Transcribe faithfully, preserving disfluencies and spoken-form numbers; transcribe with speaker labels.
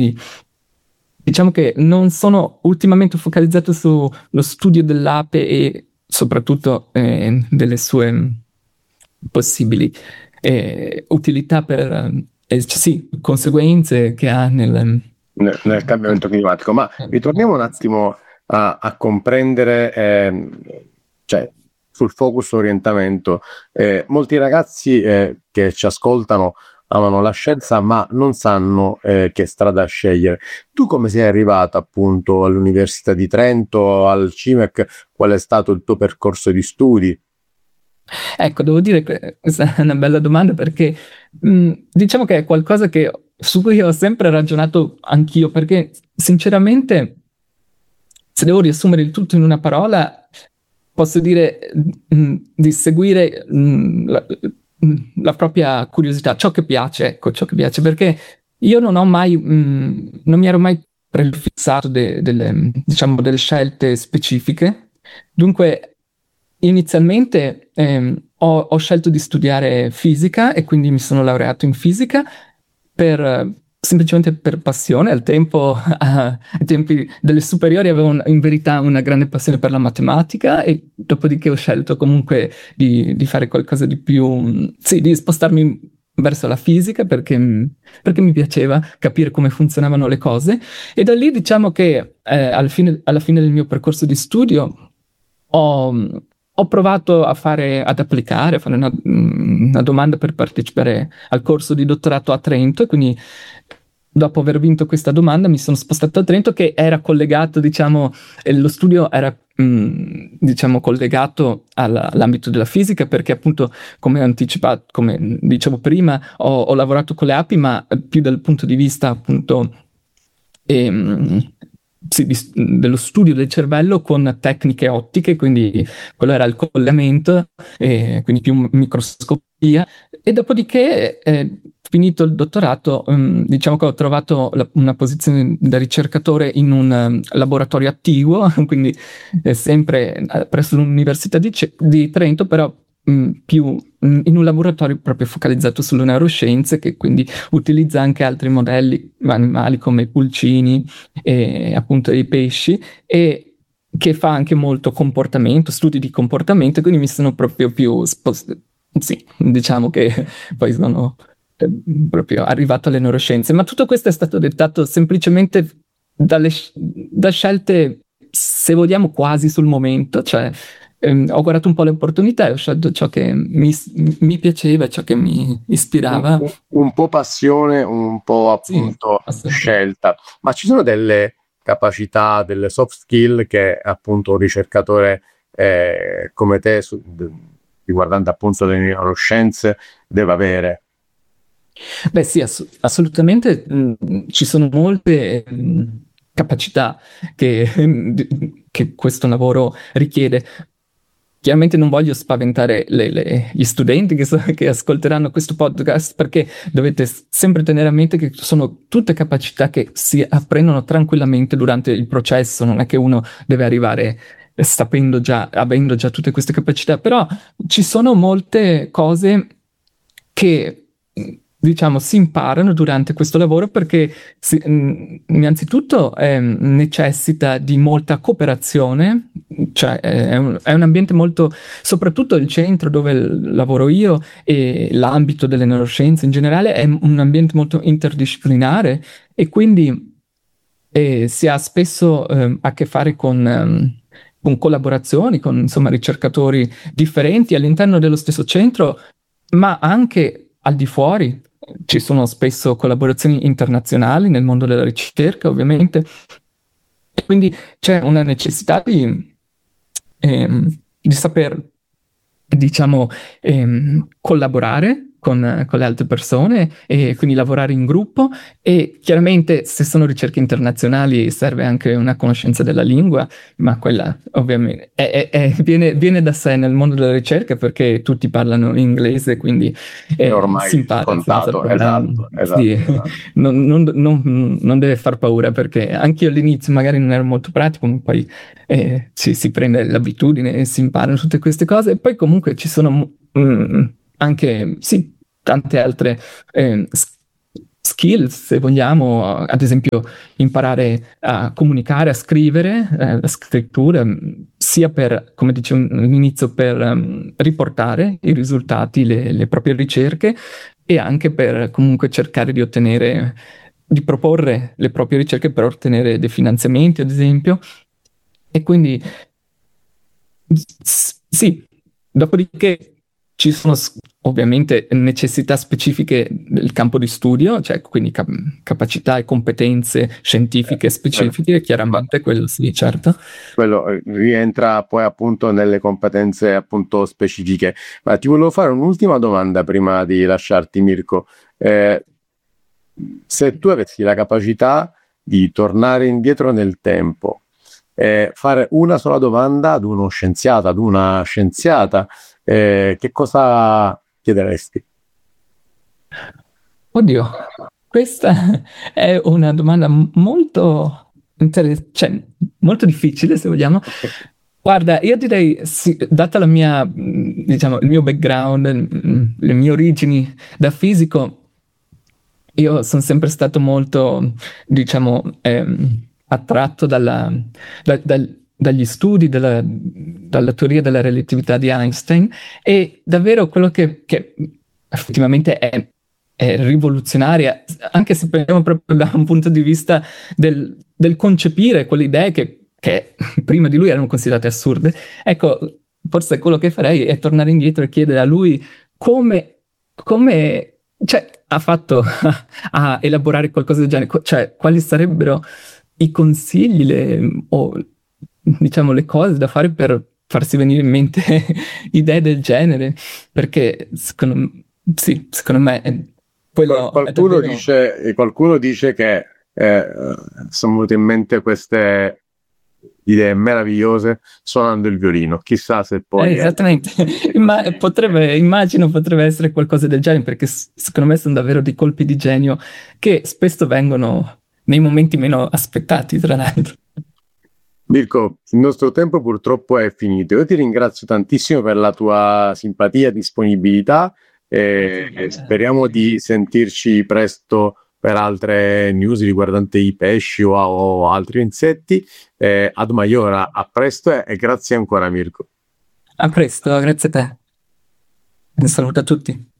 Speaker 1: quindi diciamo che non sono ultimamente focalizzato sullo studio dell'ape e soprattutto eh, delle sue possibili eh, utilità per eh, sì, conseguenze che ha nel,
Speaker 2: nel, nel cambiamento climatico. Ma ritorniamo un attimo a, a comprendere, eh, cioè sul focus orientamento. Eh, molti ragazzi eh, che ci ascoltano amano la scienza ma non sanno eh, che strada scegliere. Tu come sei arrivata appunto all'Università di Trento, al C I M E C? Qual è stato il tuo percorso di studi?
Speaker 1: Ecco, devo dire che questa è una bella domanda perché mh, diciamo che è qualcosa che, su cui ho sempre ragionato anch'io, perché sinceramente, se devo riassumere il tutto in una parola, posso dire mh, di seguire mh, la, mh, la propria curiosità, ciò che piace, ecco, ciò che piace, perché io non ho mai, mh, non mi ero mai prefissato de, delle, diciamo, delle scelte specifiche, dunque inizialmente ehm, ho, ho scelto di studiare fisica e quindi mi sono laureato in fisica per, eh, semplicemente per passione. Al tempo, a- ai tempi delle superiori avevo un- in verità una grande passione per la matematica e dopodiché ho scelto comunque di, di fare qualcosa di più, mh, sì, di spostarmi verso la fisica perché, mh, perché mi piaceva capire come funzionavano le cose e da lì diciamo che eh, alla fine, alla fine del mio percorso di studio ho, ho provato a fare, ad applicare, a fare una, una domanda per partecipare al corso di dottorato a Trento, e quindi dopo aver vinto questa domanda mi sono spostato a Trento, che era collegato, diciamo, eh, lo studio era, mh, diciamo, collegato alla- all'ambito della fisica, perché appunto, come ho anticipato, come dicevo prima, ho, ho lavorato con le api, ma più dal punto di vista appunto ehm, sì, di- dello studio del cervello con tecniche ottiche, quindi quello era il collegamento, e quindi più microscopia. E dopodiché, eh, finito il dottorato, ehm, diciamo che ho trovato la- una posizione da ricercatore in un ehm, laboratorio attivo, quindi eh, sempre eh, presso l'Università di, Ce- di Trento, però mh, più mh, in un laboratorio proprio focalizzato sulle neuroscienze, che quindi utilizza anche altri modelli animali come i pulcini e appunto i pesci, e che fa anche molto comportamento, studi di comportamento, quindi mi sono proprio più spost- sì, diciamo che poi sono eh, proprio arrivato alle neuroscienze, ma tutto questo è stato dettato semplicemente dalle sc- da scelte, se vogliamo, quasi sul momento, cioè ehm, ho guardato un po' le opportunità e ho scelto ciò che mi, mi piaceva, ciò che mi
Speaker 2: Un,
Speaker 1: ispirava.
Speaker 2: un- un po' passione, un po'
Speaker 1: Sì,
Speaker 2: appunto
Speaker 1: assolutamente.
Speaker 2: scelta. Ma ci sono delle capacità, delle soft skill che appunto un ricercatore eh, come te, su- d- riguardante appunto le neuroscienze, deve avere?
Speaker 1: Beh sì, ass- assolutamente, mh, ci sono molte mh, capacità che, che questo lavoro richiede. Chiaramente non voglio spaventare le- le- gli studenti che, so- che ascolteranno questo podcast, perché dovete s- sempre tenere a mente che sono tutte capacità che si apprendono tranquillamente durante il processo, non è che uno deve arrivare sapendo già, avendo già tutte queste capacità, però ci sono molte cose che, diciamo, si imparano durante questo lavoro perché si- mh, innanzitutto ehm, necessita di molta cooperazione, cioè eh, è un, è un ambiente molto, soprattutto il centro dove l- lavoro io e l'ambito delle neuroscienze in generale è un ambiente molto interdisciplinare, e quindi e si ha spesso ehm, a che fare con, ehm, con collaborazioni, con insomma ricercatori differenti all'interno dello stesso centro, ma anche al di fuori. Ci sono spesso collaborazioni internazionali nel mondo della ricerca, ovviamente, e quindi c'è una necessità di, ehm, di saper, diciamo, ehm, collaborare con, con le altre persone e quindi lavorare in gruppo, e chiaramente se sono ricerche internazionali serve anche una conoscenza della lingua, ma quella ovviamente è- è- è- viene, viene da sé nel mondo della ricerca perché tutti parlano inglese, quindi
Speaker 2: È
Speaker 1: eh, si
Speaker 2: ormai
Speaker 1: impara senza
Speaker 2: scontato,
Speaker 1: problemi.
Speaker 2: esatto,
Speaker 1: Sì,
Speaker 2: esatto, esatto.
Speaker 1: non, non- non- non deve far paura, perché anche io all'inizio magari non ero molto pratico, ma poi eh, ci si prende l'abitudine e si imparano tutte queste cose, e poi comunque ci sono mm, anche, sì, tante altre eh, s- skills, se vogliamo, ad esempio imparare a comunicare, a scrivere, eh, la scrittura, sia per, come dicevo all'inizio, per um, riportare i risultati, le, le proprie ricerche, e anche per comunque cercare di ottenere, di proporre le proprie ricerche per ottenere dei finanziamenti, ad esempio. E quindi s- sì, dopodiché ci sono s- ovviamente necessità specifiche del campo di studio, cioè quindi cap- capacità e competenze scientifiche specifiche, chiaramente quello sì, certo.
Speaker 2: Quello eh, rientra poi appunto nelle competenze appunto specifiche. Ma ti volevo fare un'ultima domanda prima di lasciarti, Mirko. Eh, se tu avessi la capacità di tornare indietro nel tempo e fare una sola domanda ad uno scienziato, ad una scienziata, eh, che cosa chiederesti?
Speaker 1: Oddio, questa è una domanda m- molto inter- cioè, molto difficile, se vogliamo. Guarda, io direi, sì, data la mia, mh, diciamo, il mio background, mh, le mie origini da fisico, io sono sempre stato molto, diciamo, ehm, attratto dalla, da- dal- dagli studi della, dalla teoria della relatività di Einstein, e davvero quello che, che effettivamente è, è rivoluzionaria, anche se prendiamo proprio da un punto di vista del, del concepire quelle idee che, che prima di lui erano considerate assurde. Ecco, forse quello che farei è tornare indietro e chiedere a lui come, come cioè, ha fatto a elaborare qualcosa del genere, Co- cioè quali sarebbero i consigli le- o diciamo le cose da fare per farsi venire in mente idee del genere, perché secondo, sì, secondo me è,
Speaker 2: Qual-
Speaker 1: quello è
Speaker 2: Qualcuno
Speaker 1: davvero...
Speaker 2: dice, qualcuno dice che eh, sono venute in mente queste idee meravigliose suonando il violino. Chissà se
Speaker 1: Eh,
Speaker 2: poi è...
Speaker 1: esattamente, ma potrebbe, immagino potrebbe essere qualcosa del genere, perché s- secondo me sono davvero dei colpi di genio che spesso vengono nei momenti meno aspettati, tra l'altro.
Speaker 2: Mirko, il nostro tempo purtroppo è finito. Io ti ringrazio tantissimo per la tua simpatia e disponibilità e e speriamo di sentirci presto per altre news riguardanti i pesci o, o altri insetti. Eh, ad Maiora, a presto e, e grazie ancora Mirko.
Speaker 1: A presto, grazie a te. Un saluto a tutti.